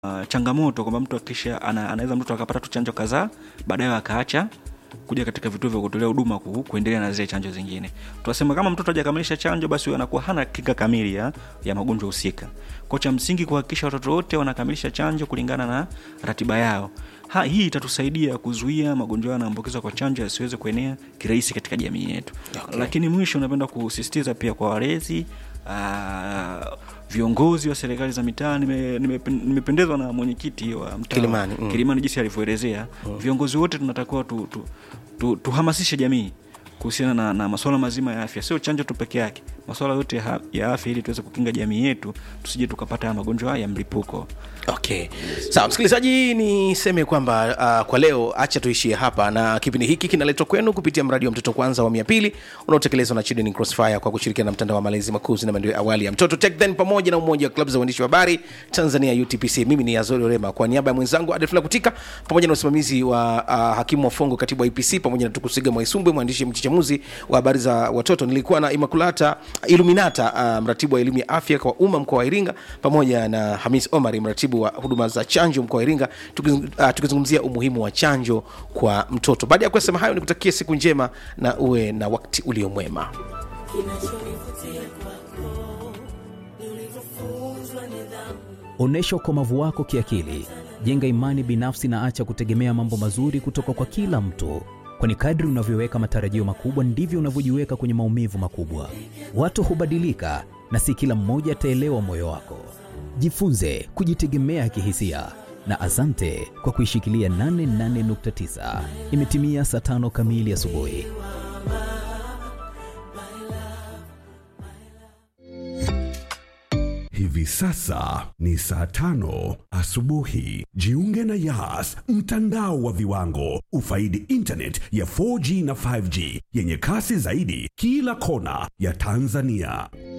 changamoto kwamba mtu akisha anaweza mtu akapata tu chanjo kadhaa baadaye akaacha kuja katika vituo vya kutolea huduma kuendelea na zile chanjo zingine. Tunasema kama mtoto hajakamilisha chanjo basi huyo anakuwa hana kinga kamili ya magonjwa husika. Kwa cha msingi kuhakikisha watoto wote wanakamilisha chanjo kulingana na ratiba yao. Hii itatusaidia kuzuia magonjwa yanayoambukizwa kwa chanjo yasiweze kuenea kirahisi katika jamii yetu. Okay. Lakini mwisho napenda kusisitiza pia kwa walezi, viongozi wa serikali za mitaa. Nimependezwa na mwenyekiti wa mtaa Kilimani jinsi alivyoelezea. Viongozi wote tunatakiwa tuhamasishe jamii kuhusiana na masuala mazima ya afya, sio chanjo tu peke yake, masuala yote ya afya, ili tuweze kukinga jamii yetu tusije tukapata magonjwa ya mlipuko. Okay. Sawa, msikilizaji, niseme kwamba kwa leo acha tuishie hapa, na kipindi hiki kinaletwa kwenu kupitia mradi wa Mtoto Kwanza awamu ya pili unaotekelezwa na Children Crossfire kwa kushirikiana na mtandao wa malezi makuzi na maendeleo awali ya mtoto TechThen pamoja na umoja wa klabu za waandishi wa habari Tanzania UTPC. Mimi ni Azori Orema kwa niaba ya mwenzangu Adolfina Kutika pamoja na usimamizi wa Hakimu Wafongo, katibu wa IPC, pamoja na Tukusiga Mwaisumbwe, mwandishi mchamuzi wa habari za watoto. Nilikuwa na Iluminata, mratibu wa elimu ya afya kwa umma mkoa wa Iringa, pamoja na Hamis Omari, mratibu wa huduma za chanjo mkoa wa Iringa, tukizungumzia umuhimu wa chanjo kwa mtoto. Baada ya kusema hayo, nikutakie siku njema na uwe na wakati ulio mwema. Onesha ukomavu wako kiakili, jenga imani binafsi na acha kutegemea mambo mazuri kutoka kwa kila mtu. Kwani kadri unavyoweka matarajio makubwa ndivyo unavyojiweka kwenye maumivu makubwa. Watu hubadilika na si kila mmoja ataelewa moyo wako. Jifunze kujitegemea kihisia, na asante kwa kuishikilia 88.9. Imetimia saa 5 kamili asubuhi. Hivi sasa ni saa 5 asubuhi. Jiunge na Yas, mtandao wa viwango. Ufaidi internet ya 4G na 5G yenye kasi zaidi kila kona ya Tanzania.